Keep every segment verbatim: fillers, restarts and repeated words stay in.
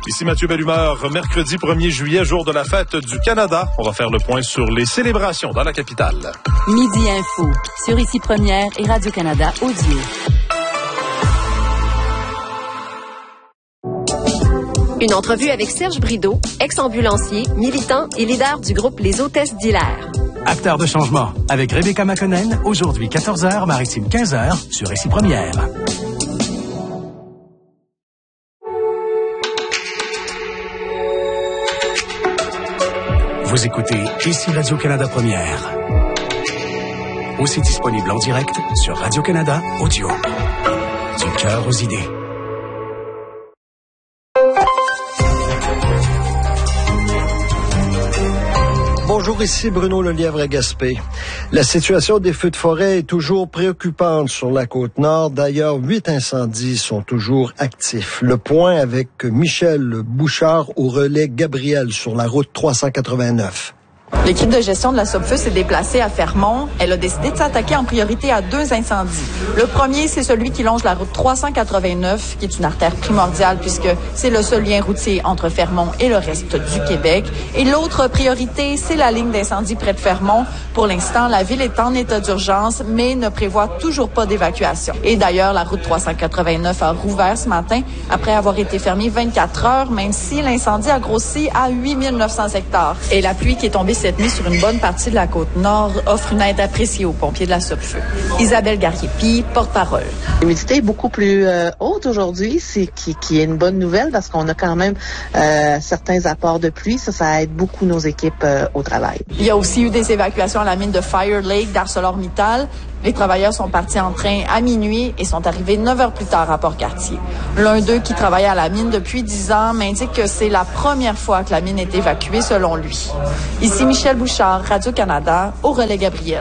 Ici Mathieu Bellumeur, mercredi premier juillet, jour de la fête du Canada. On va faire le point sur les célébrations dans la capitale. Midi Info, sur Ici Première et Radio-Canada Audio. Une entrevue avec Serge Brideau, ex-ambulancier, militant et leader du groupe Les Hôtesses d'Hilaire. Acteur de changement, avec Rebecca McConnell, aujourd'hui quatorze heures, Maritime quinze heures, sur Ici Première. Vous écoutez Ici Radio-Canada Première. Aussi disponible en direct sur Radio-Canada Audio. Du cœur aux idées. Bonjour, ici Bruno Lelièvre à Gaspé. La situation des feux de forêt est toujours préoccupante sur la Côte-Nord. D'ailleurs, huit incendies sont toujours actifs. Le point avec Michel Bouchard au relais Gabriel sur la route trois cent quatre-vingt-neuf. L'équipe de gestion de la Sopfeu s'est déplacée à Fermont. Elle a décidé de s'attaquer en priorité à deux incendies. Le premier, c'est celui qui longe la route trois cent quatre-vingt-neuf, qui est une artère primordiale puisque c'est le seul lien routier entre Fermont et le reste du Québec. Et l'autre priorité, c'est la ligne d'incendie près de Fermont. Pour l'instant, la ville est en état d'urgence, mais ne prévoit toujours pas d'évacuation. Et d'ailleurs, la route trois cent quatre-vingt-neuf a rouvert ce matin après avoir été fermée vingt-quatre heures, même si l'incendie a grossi à huit mille neuf cents hectares. Et la pluie qui est tombée cette nuit sur une bonne partie de la Côte-Nord offre une aide appréciée aux pompiers de la Sopfeu. Isabelle Garriépi, porte-parole. L'humidité est beaucoup plus euh, haute aujourd'hui, c'est qui, qui est une bonne nouvelle parce qu'on a quand même euh, certains apports de pluie. Ça, ça aide beaucoup nos équipes euh, au travail. Il y a aussi eu des évacuations à la mine de Fire Lake d'ArcelorMittal. Les travailleurs sont partis en train à minuit et sont arrivés neuf heures plus tard à Port-Cartier. L'un d'eux, qui travaille à la mine depuis dix ans, m'indique que c'est la première fois que la mine est évacuée, selon lui. Ici Michel Bouchard, Radio-Canada, au relais Gabriel.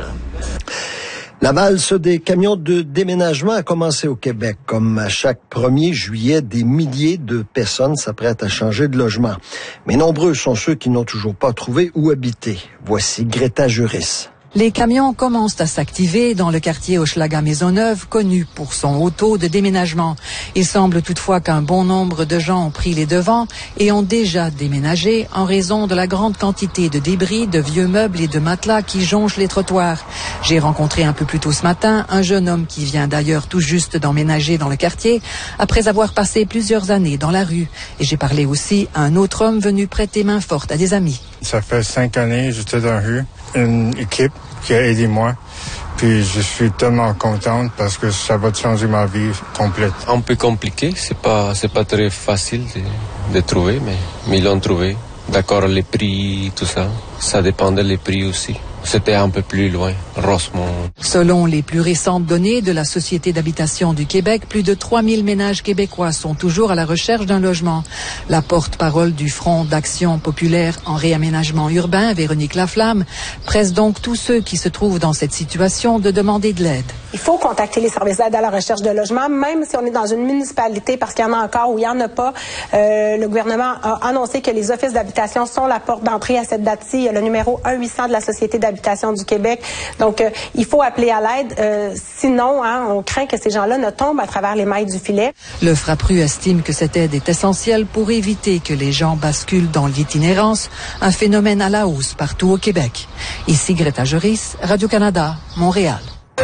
La valse des camions de déménagement a commencé au Québec. Comme à chaque premier juillet, des milliers de personnes s'apprêtent à changer de logement. Mais nombreux sont ceux qui n'ont toujours pas trouvé où habiter. Voici Greta Juris. Les camions commencent à s'activer dans le quartier Hochelaga-Maisonneuve, connu pour son haut taux de déménagement. Il semble toutefois qu'un bon nombre de gens ont pris les devants et ont déjà déménagé en raison de la grande quantité de débris, de vieux meubles et de matelas qui jonchent les trottoirs. J'ai rencontré un peu plus tôt ce matin un jeune homme qui vient d'ailleurs tout juste d'emménager dans le quartier après avoir passé plusieurs années dans la rue. Et j'ai parlé aussi à un autre homme venu prêter main forte à des amis. Ça fait cinq années que j'étais dans la rue. Une équipe qui a aidé moi. Puis je suis tellement contente parce que ça va changer ma vie complète. Un peu compliqué, c'est pas c'est pas très facile de, de trouver, mais, mais ils l'ont trouvé. D'accord, les prix, tout ça, ça dépendait des prix aussi. C'était un peu plus loin, Rosemont. Selon les plus récentes données de la Société d'habitation du Québec, plus de trois mille ménages québécois sont toujours à la recherche d'un logement. La porte-parole du Front d'action populaire en réaménagement urbain, Véronique Laflamme, presse donc tous ceux qui se trouvent dans cette situation de demander de l'aide. Il faut contacter les services d'aide à la recherche de logement, même si on est dans une municipalité, parce qu'il y en a encore ou il n'y en a pas. Euh, le gouvernement a annoncé que les offices d'habitation sont la porte d'entrée à cette date-ci. Il y a le numéro un huit cents de la Société d'habitation du Québec. Donc, euh, il faut appeler à l'aide. Euh, sinon, hein, on craint que ces gens-là ne tombent à travers les mailles du filet. Le Frappru estime que cette aide est essentielle pour éviter que les gens basculent dans l'itinérance, un phénomène à la hausse partout au Québec. Ici Greta Juris, Radio-Canada, Montréal.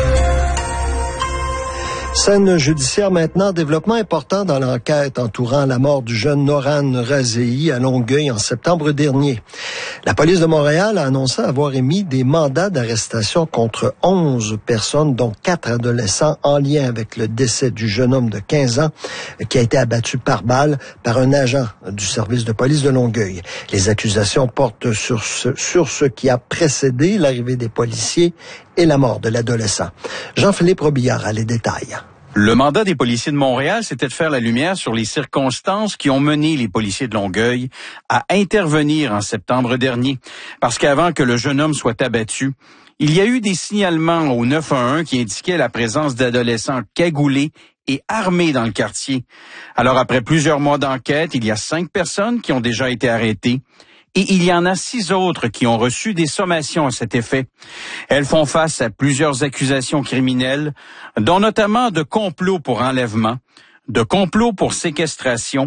Scène judiciaire maintenant, développement important dans l'enquête entourant la mort du jeune Noran Razei à Longueuil en septembre dernier. La police de Montréal a annoncé avoir émis des mandats d'arrestation contre onze personnes, dont quatre adolescents en lien avec le décès du jeune homme de quinze ans qui a été abattu par balle par un agent du service de police de Longueuil. Les accusations portent sur ce, sur ce qui a précédé l'arrivée des policiers et la mort de l'adolescent. Jean-Philippe Robillard a les détails. Le mandat des policiers de Montréal, c'était de faire la lumière sur les circonstances qui ont mené les policiers de Longueuil à intervenir en septembre dernier. Parce qu'avant que le jeune homme soit abattu, il y a eu des signalements au neuf un un qui indiquaient la présence d'adolescents cagoulés et armés dans le quartier. Alors, après plusieurs mois d'enquête, il y a cinq personnes qui ont déjà été arrêtées. Et il y en a six autres qui ont reçu des sommations à cet effet. Elles font face à plusieurs accusations criminelles, dont notamment de complot pour enlèvement, de complot pour séquestration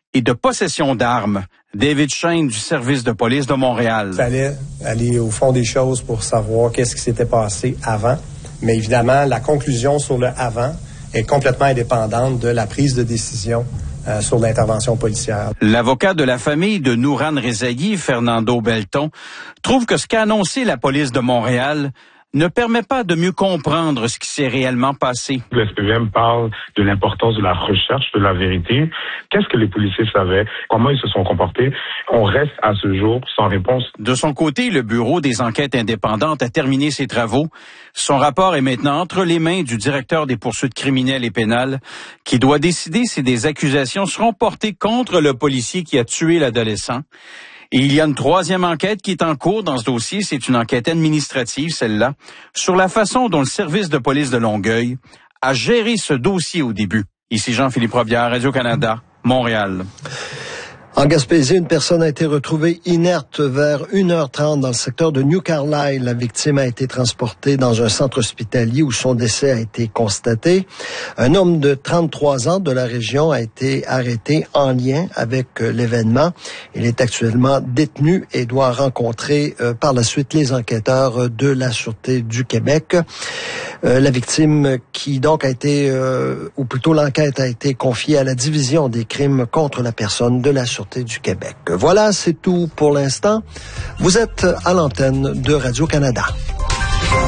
et de possession d'armes. David Shane du service de police de Montréal. Il fallait aller au fond des choses pour savoir qu'est-ce qui s'était passé avant. Mais évidemment, la conclusion sur le avant est complètement indépendante de la prise de décision euh, sur l'intervention policière. L'avocat de la famille de Nouran Rezaï, Fernando Belton, trouve que ce qu'a annoncé la police de Montréal ne permet pas de mieux comprendre ce qui s'est réellement passé. Le S P V M parle de l'importance de la recherche de la vérité. Qu'est-ce que les policiers savaient? Comment ils se sont comportés? On reste à ce jour sans réponse. De son côté, le Bureau des enquêtes indépendantes a terminé ses travaux. Son rapport est maintenant entre les mains du directeur des poursuites criminelles et pénales qui doit décider si des accusations seront portées contre le policier qui a tué l'adolescent. Et il y a une troisième enquête qui est en cours dans ce dossier. C'est une enquête administrative, celle-là, sur la façon dont le service de police de Longueuil a géré ce dossier au début. Ici Jean-Philippe Robillard, Radio-Canada, Montréal. En Gaspésie, une personne a été retrouvée inerte vers une heure trente dans le secteur de New Carlisle. La victime a été transportée dans un centre hospitalier où son décès a été constaté. Un homme de trente-trois ans de la région a été arrêté en lien avec l'événement. Il est actuellement détenu et doit rencontrer euh, par la suite les enquêteurs de la Sûreté du Québec. Euh, la victime qui donc a été, euh, ou plutôt l'enquête a été confiée à la Division des crimes contre la personne de la Sûreté du Québec. Voilà, c'est tout pour l'instant. Vous êtes à l'antenne de Radio-Canada.